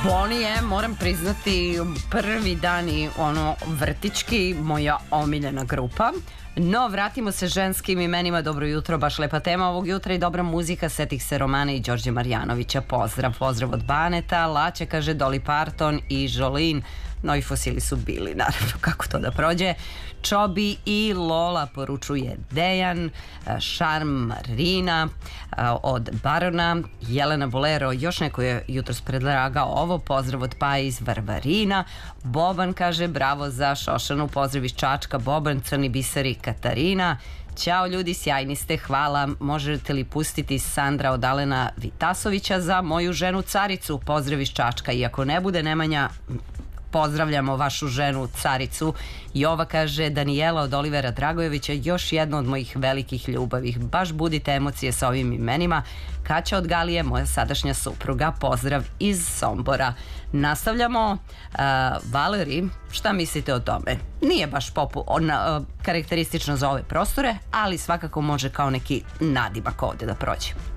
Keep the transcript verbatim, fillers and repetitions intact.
Bonije, moram priznati, prvi dan i ono vrtički, moja omiljena grupa. No, vratimo se ženskim imenima. Dobro jutro, baš lepa tema ovog jutra i dobra muzika. Setih se Romane i Đorđe Marjanovića. Pozdrav, pozdrav od Baneta. Laće kaže Dolly Parton i Jolene. No i fosili su bili, naravno, kako to da prođe. Čobi i Lola poručuje Dejan, Šarm Marina od Barona, Jelena Bolero, još neko je jutros predlagao ovo, pozdrav od Paja iz Varvarina. Boban kaže bravo za Šošanu, pozdrav iz Čačka, Boban, Crni biseri, Katarina. Ćao ljudi, sjajni ste, hvala. Možete li pustiti Sandra od Alena Vitasovića za moju ženu Caricu, pozdrav iz Čačka. I ako ne bude Nemanja, pozdravljamo vašu ženu Caricu. I ova kaže Danijela od Olivera Dragojevića, još jedno od mojih velikih ljubavi. Baš budite emocije sa ovim imenima. Kaća od Galije, moja sadašnja supruga, pozdrav iz Sombora. Nastavljamo. uh, Valeri, šta mislite o tome? Nije baš popu, ona, uh, karakteristično za ove prostore, ali svakako može kao neki nadimak ovde da prođe.